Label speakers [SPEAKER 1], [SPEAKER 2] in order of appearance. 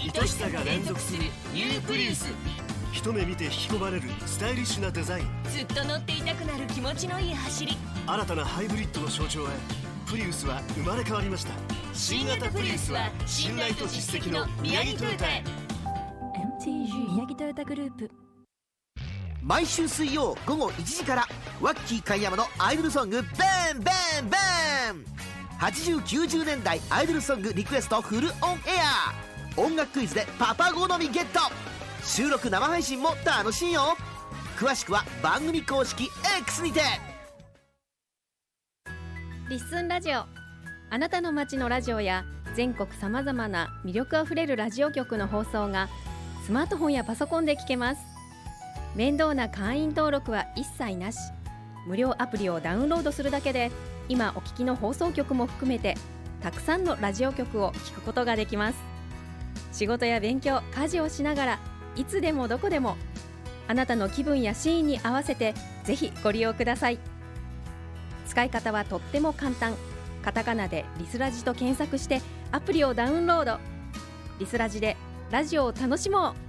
[SPEAKER 1] 愛しさが連続するニュープリウス。
[SPEAKER 2] 一目見て引き込まれるスタイリッシュなデザイン。
[SPEAKER 1] ずっと乗っていたくなる気持ちのいい走り。
[SPEAKER 2] 新たなハイブリッドの象徴へ、プリウスは生まれ変わりました。
[SPEAKER 1] 新型プリウスは信頼と実績の宮城トヨタへ。
[SPEAKER 3] MTG 宮城トヨタグループ。
[SPEAKER 4] 毎週水曜午後1時からワッキー貝山のアイドルソングベンベンベン。80、90年代アイドルソングリクエストフルオンエア。音楽クイズでパパ好みゲット。収録生配信も楽しいよ。詳しくは番組公式 X にて。
[SPEAKER 5] リッスンラジオ、あなたの街のラジオや全国さまざまな魅力あふれるラジオ局の放送がスマートフォンやパソコンで聞けます。面倒な会員登録は一切なし。無料アプリをダウンロードするだけで今お聞きの放送局も含めてたくさんのラジオ局を聞くことができます。仕事や勉強、家事をしながらいつでもどこでもあなたの気分やシーンに合わせてぜひご利用ください。使い方はとっても簡単。カタカナでリスラジと検索してアプリをダウンロード。リスラジでラジオを楽しもう。